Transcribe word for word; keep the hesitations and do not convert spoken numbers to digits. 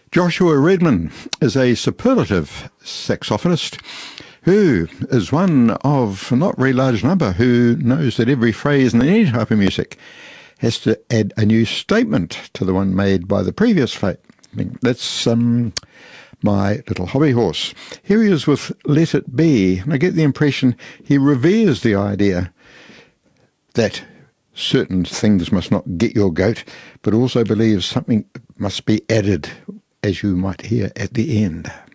Joshua Redman is a superlative saxophonist who is one of a not very large number who knows that every phrase in any type of music has to add a new statement to the one made by the previous phrase. That's um, my little hobby horse. Here he is with Let It Be, and I get the impression he reveres the idea that certain things must not get your goat, but also believes something must be added, as you might hear at the end.